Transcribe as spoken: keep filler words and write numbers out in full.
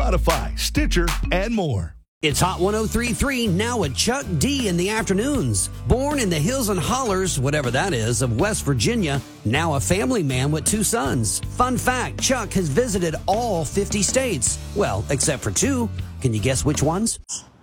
Spotify, Stitcher, and more. It's Hot one oh three point three now with Chuck D in the afternoons. Born in the hills and hollers, whatever that is, of West Virginia, now a family man with two sons. Fun fact, Chuck has visited all fifty states. Well, except for two. Can you guess which ones?